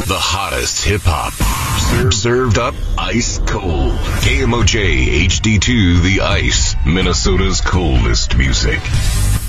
The hottest hip-hop. Served up ice cold. KMOJ HD2 The Ice. Minnesota's coldest music.